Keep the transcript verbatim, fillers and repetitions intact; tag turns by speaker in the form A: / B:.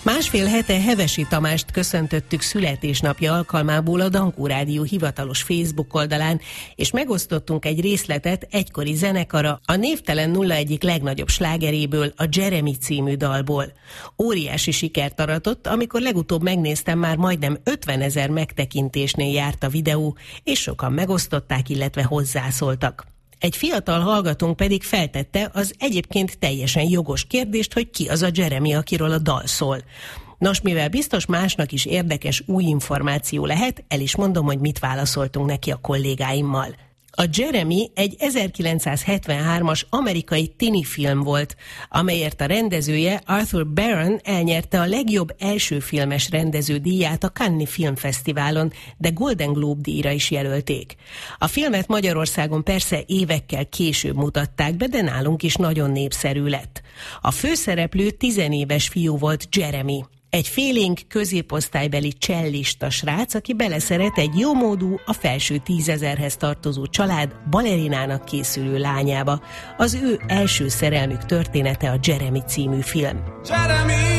A: Másfél hete Hevesi Tamást köszöntöttük születésnapja alkalmából a Dankó Rádió hivatalos Facebook oldalán, és megosztottunk egy részletet egykori zenekara, a Névtelen nulla egyik legnagyobb slágeréből, a Jeremy című dalból. Óriási sikert aratott, amikor legutóbb megnéztem, már majdnem ötvenezer megtekintésnél járt a videó, és sokan megosztották, illetve hozzászóltak. Egy fiatal hallgatónk pedig feltette az egyébként teljesen jogos kérdést, hogy ki az a Jeremy, akiről a dal szól. Nos, mivel biztos másnak is érdekes új információ lehet, el is mondom, hogy mit válaszoltunk neki a kollégáimmal. A Jeremy egy ezerkilencszázhetvenhármas amerikai tini film volt, amelyért a rendezője, Arthur Baron elnyerte a legjobb elsőfilmes rendező díját a Cannes Filmfesztiválon, de Golden Globe díjra is jelölték. A filmet Magyarországon persze évekkel később mutatták be, de nálunk is nagyon népszerű lett. A főszereplő tizenéves fiú volt Jeremy. Egy félénk középosztálybeli csellista srác, aki beleszeret egy jómódú, a felső tízezerhez tartozó család balerinának készülő lányába. Az ő első szerelmük története a Jeremy című film. Jeremy!